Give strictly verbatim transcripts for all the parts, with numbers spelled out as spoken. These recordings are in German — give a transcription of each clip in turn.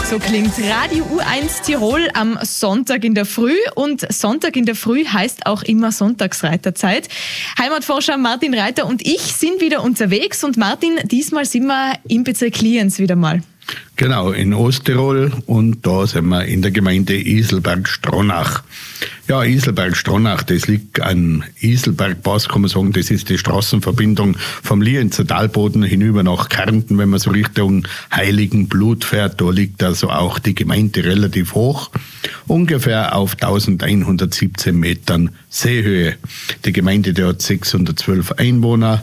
So klingt Radio U eins Tirol am Sonntag in der Früh. Und Sonntag in der Früh heißt auch immer Sonntagsreiterzeit. Heimatforscher Martin Reiter und ich sind wieder unterwegs. Und Martin, diesmal sind wir im Bezirk Lienz wieder mal. Genau, in Osttirol, und da sind wir in der Gemeinde Iselberg-Stronach. Ja, Iselberg-Stronach, das liegt an Iselberg-Pass, kann man sagen, das ist die Straßenverbindung vom Lienzer Talboden hinüber nach Kärnten, wenn man so Richtung Heiligenblut fährt. Da liegt also auch die Gemeinde relativ hoch, ungefähr auf eintausendeinhundertsiebzehn Metern Seehöhe. Die Gemeinde, die hat sechshundertzwölf Einwohner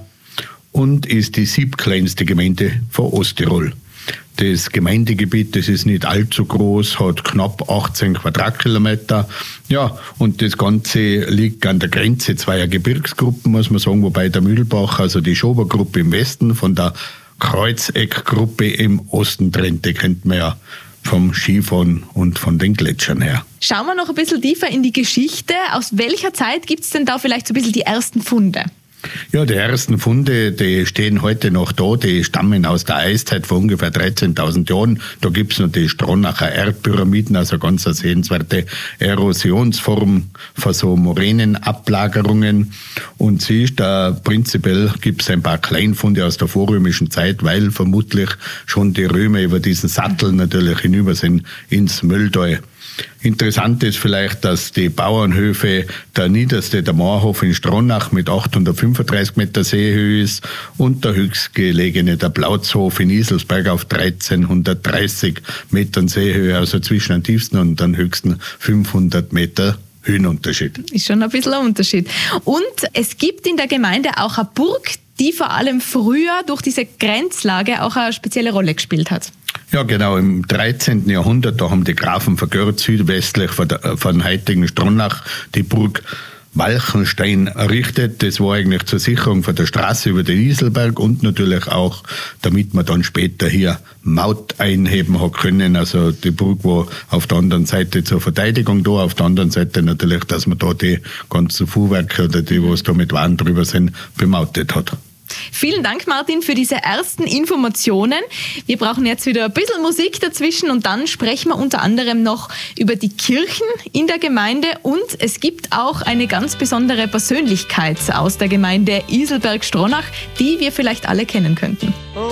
und ist die siebtkleinste Gemeinde von Osttirol. Das Gemeindegebiet, das ist nicht allzu groß, hat knapp achtzehn Quadratkilometer. Ja, und das Ganze liegt an der Grenze zweier Gebirgsgruppen, muss man sagen, wobei der Mühlbach, also die Schobergruppe im Westen, von der Kreuzeckgruppe im Osten trennt. Die kennt man ja vom Skifahren und von den Gletschern her. Schauen wir noch ein bisschen tiefer in die Geschichte. Aus welcher Zeit gibt es denn da vielleicht so ein bisschen die ersten Funde? Ja, die ersten Funde, die stehen heute noch da, die stammen aus der Eiszeit von ungefähr dreizehntausend Jahren. Da gibt's noch die Stronacher Erdpyramiden, also ganz eine sehenswerte Erosionsform von so Moränenablagerungen. Und siehst, da prinzipiell gibt's ein paar Kleinfunde aus der vorrömischen Zeit, weil vermutlich schon die Römer über diesen Sattel natürlich hinüber sind ins Mölltal. Interessant ist vielleicht, dass die Bauernhöfe, der niederste, der Moorhof in Stronach mit achthundertfünfunddreißig Meter Seehöhe ist und der höchstgelegene, der Plautzhof in Iselsberg auf dreizehnhundertdreißig Metern Seehöhe, also zwischen dem tiefsten und dem höchsten fünfhundert Meter Höhenunterschied. Ist schon ein bisschen ein Unterschied. Und es gibt in der Gemeinde auch eine Burg, die vor allem früher durch diese Grenzlage auch eine spezielle Rolle gespielt hat. Ja, genau. Im dreizehnten Jahrhundert, da haben die Grafen von Görz südwestlich von, der, von heutigen Stronach die Burg Walchenstein errichtet. Das war eigentlich zur Sicherung von der Straße über den Iselberg und natürlich auch, damit man dann später hier Maut einheben hat können. Also die Burg war auf der anderen Seite zur Verteidigung da, auf der anderen Seite natürlich, dass man da die ganzen Fuhrwerke oder die, was da mit Waren drüber sind, bemautet hat. Vielen Dank, Martin, für diese ersten Informationen. Wir brauchen jetzt wieder ein bisschen Musik dazwischen und dann sprechen wir unter anderem noch über die Kirchen in der Gemeinde und es gibt auch eine ganz besondere Persönlichkeit aus der Gemeinde Iselberg-Stronach, die wir vielleicht alle kennen könnten.